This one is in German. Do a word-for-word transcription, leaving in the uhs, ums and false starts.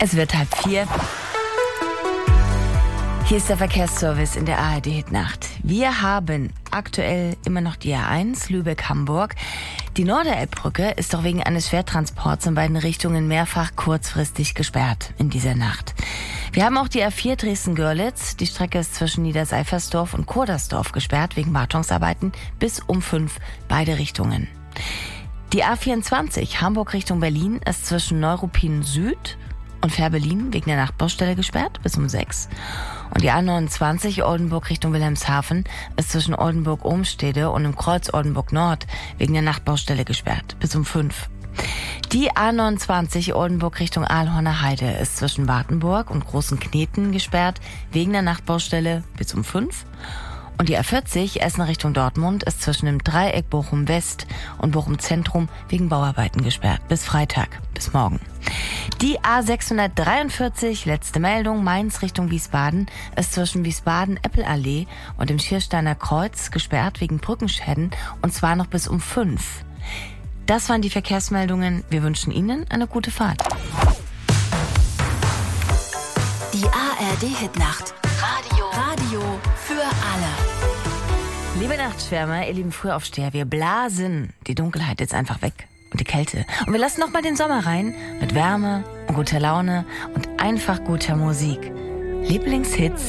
Es wird halb vier. Hier ist der Verkehrsservice in der A R D-Hitnacht. Wir haben aktuell immer noch die A eins Lübeck-Hamburg. Die Norderelbbrücke ist doch wegen eines Schwertransports in beiden Richtungen mehrfach kurzfristig gesperrt in dieser Nacht. Wir haben auch die A vier Dresden-Görlitz. Die Strecke ist zwischen Niederseifersdorf und Kurdersdorf gesperrt wegen Wartungsarbeiten bis um fünf, beide Richtungen. Die A vierundzwanzig Hamburg Richtung Berlin ist zwischen Neuruppin Süd und Fährberlin wegen der Nachtbaustelle gesperrt bis um sechs. Und die A neunundzwanzig Oldenburg Richtung Wilhelmshaven ist zwischen Oldenburg-Ohmstede und im Kreuz Oldenburg Nord wegen der Nachtbaustelle gesperrt bis um fünf. Die A neunundzwanzig Oldenburg Richtung Aalhorner Heide ist zwischen Wartenburg und Großen Kneten gesperrt wegen der Nachtbaustelle bis um fünf. Und die A vierzig Essen Richtung Dortmund ist zwischen dem Dreieck Bochum West und Bochum Zentrum wegen Bauarbeiten gesperrt bis Freitag, bis morgen. Die A sechshundertdreiundvierzig, letzte Meldung, Mainz Richtung Wiesbaden, ist zwischen Wiesbaden-Eppelallee und dem Schiersteiner Kreuz gesperrt wegen Brückenschäden und zwar noch bis um fünf. Das waren die Verkehrsmeldungen. Wir wünschen Ihnen eine gute Fahrt. Die A R D-Hitnacht. Radio. Radio für alle. Liebe Nachtschwärmer, ihr lieben Frühaufsteher, wir blasen die Dunkelheit jetzt einfach weg und die Kälte. Und wir lassen noch mal den Sommer rein mit Wärme und guter Laune und einfach guter Musik. Lieblingshits